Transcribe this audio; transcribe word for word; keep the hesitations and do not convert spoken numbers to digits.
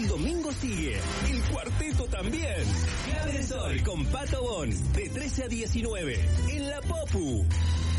El domingo sigue, el cuarteto también. Clave de Sol con Pato Bon, de trece a diecinueve, en la Popu.